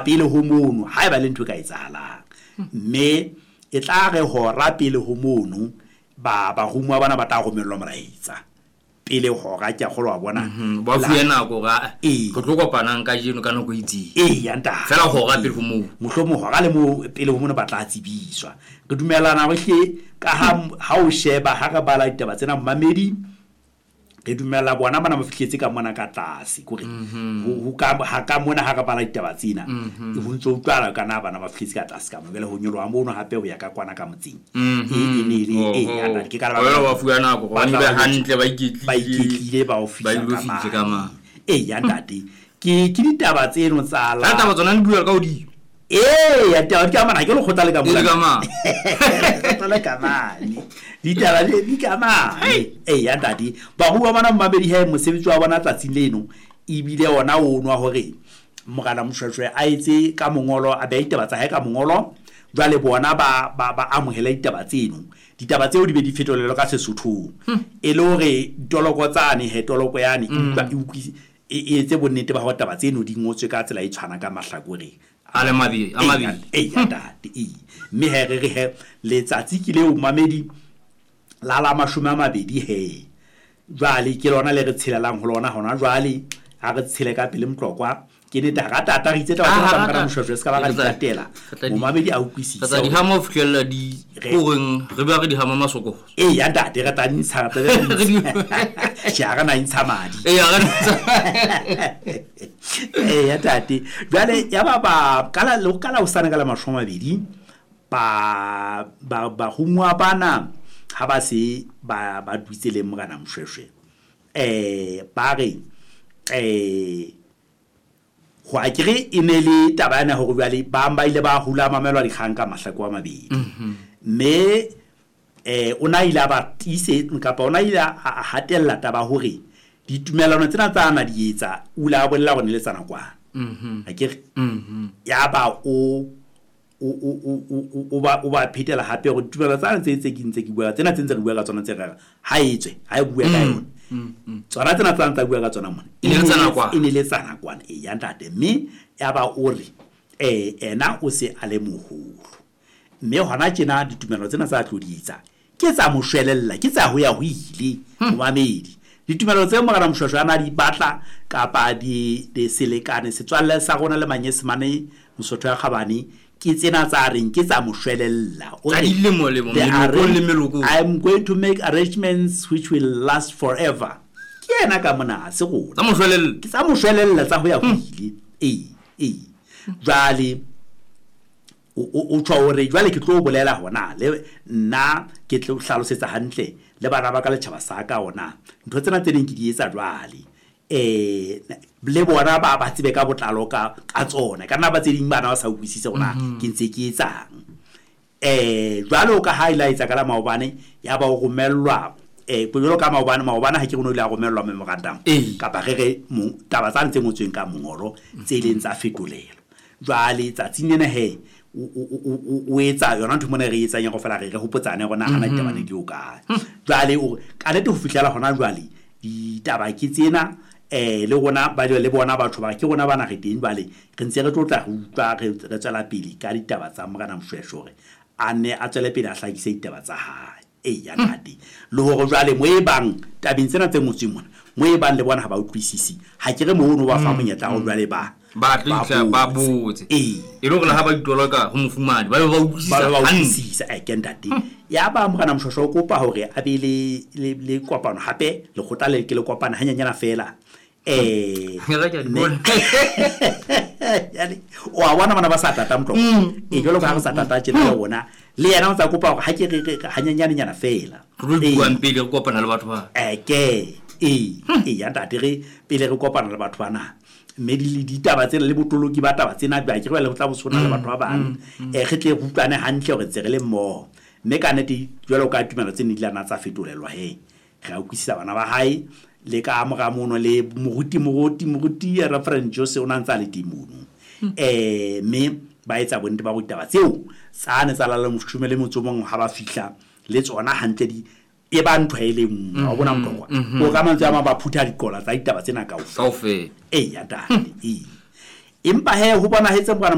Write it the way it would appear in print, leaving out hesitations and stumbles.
pele ho mono ha e ba le ntho ka etsahalang mme e tla re hora pele ho mono ba humwa bana ba tla romellwa molaetsa pele hora ke a kgolwa wa bona ba fuya nako ga go tlo kopanang ka jeno ka nako itse ya nta fela hora pele ho mono mohlomo hora le mo pele ho mono ba tla tsebiswa re dumelana bohle ka ha o sheba ha ka bala ditaba tsena mmamedi re dumela bona bana ba fihletse ka mona ka tlase kore ho ka mona ha ka bala ditaba tsena e bontse o tlala kana bana ba fihletse ka tlase ka mobele ho nyoloha mono hape ho ya ka kwana ka motseng ya ke ka ba fuya nako ba ni be hantle ba iketlile ba ofisa ka ma ya ntate ke ditaba tseno tsa la taba tsona di bua ka odi ya taba ke amana ke lo khotla le ka mona khotla ka mane ditaba di ka mane ya ntate ba bua bana mmabedi he mosebetsi wa bona tsatsing leno ibile ona o nwa hore mogana moshweshwe a etse ka mongolo a ba itaba tsa he ka mongolo jwa le bona ba amohela ditaba tseo di be di fetolelo ka Sesotho e le hore ditoloko tsane he toloko yane e etse bonnete ba ho taba tseno di ngotswe ka tsela e tshwana ka mahlakore ale madi ya ntate mme he re he letsatsi ke leo mamedi la 20 he jwale ke lona le re tshelelang ho lona hona jwale ha re tshele ka pele mtlokwa ke ne ta rata re itse taba ka moshweshwe se ka ba ka ditela mo mamedi a ukwisisa tsa di hama ofkhella di goreng re ba re di hama masoko ya ntate re tani ntsha ja ga na intsha madi ya tate jwale ya ba kala o sana ka la 20 ba humwa bana ha ba se ba duitse le mogana moshweshwe ba re ho akere e ne le tabana ho jwale ba ile ba hula mamelwa di kgang ka mahlako a mabedi mme ona ile ba tise kapa ona ile a hatella taba hore ditumelano tsena tsa ana di etsa ula bolla go ne le tsana kwa akere ya ba o ba phitela hape go ditumelano tsana tse ke bua tsena tse re bua ka tsona tse ga ha etswe ha e bua ka yona tsona tsena tsa bua ka tsona mona e ne le tsana kwa ya ntate mme ya ba o re ena o se a le moholo mme hona tjena ditumelo tsena tsa tloditsa ke tsa moshwelella ke tsa ho ya ho ile momamedi ditumelo tse mogana moshweshwe ana di batla kapa di selekane setswalle sa rona le manyesemane Mosotho ya Khabane ke tsena tsa reng ke tsa moshwelella I am going to make arrangements which will last forever ke ena ka mona se go tsa moshwelella tsa ho ya ho ile jwale o tswa hore jwale ke tlo bolela hona le nna ke tlo hlalosetsa hantle le bana ba ka le tshaba sa ka ona ntho tsena tse ding ke di etsa jwale le bona ba tsebe ka botlalo ka tsona kana ba tse ding bana ba sa utlwisise ona ke ntse ke etsang jwale o ka highlights ka la maobane ya ba go romellwa pelo ka maobane ha ke gone ile a romellwa memorandum kapa re taba tsa ntse ngotsweng ka mongolo tse leng tsa fetolelo jwale tsa tsinene he o etsa yona ntho mona re etsa nya go fela re hopotsane gona gana taba ne di o ka jwale o ka nete go fihlela gona jwale ditaba ke tsena le gona ba le bona batho ba ke gona bana re teng jwale re ntse re tlotla go utlwa re tsela pele ka ditaba tsa mogana moshweshwe a ne a tswele pele a hlakise ditaba tsa hae ya ntate le hore jwale mo e bang tabeng tsena tse ngotsweng mona mo e bang le bona ha ba utlwisisi ha ke re mo ono ba fa monyetla go jwale ba tla ba botse e le gore ha ba ditoloka go mofumane ba utlwisisa ke ntate ya ba mogana moshweshwe o kopa hore a be le kopano hape le khotla le ke le kopana hanyanyana fela o a bona bana ba sa tata mtlo jolo ka sa tata tjena bona le yena o tsa kopa ha ke re hanyanyane nyana fela re buang pele re kopana le batho ba ya ntate re pele re kopana le batho bana mme di ditaba tsena le botoloki ba taba tsena ba ke re le go tla bosona le batho ba bang ge tle go utlwane hantle gore tse re le mmo mme ka nete jwalo ka tumelo tse nilana tsa fetolelwa he ga o kwisisa bana ba hae le ka amora mono le moruti ya reference Jose ona ntsa le timuno mme ba etsa bonte ba go taba tseo tsane tsa la moshumele motsomong ha ba fihla le tsona hantle di e ba ntho e leng wa bona motho o ka mantse ama ba phutha dikola tsa ditaba tsena kaofela ya ya date empa he ho bona hetse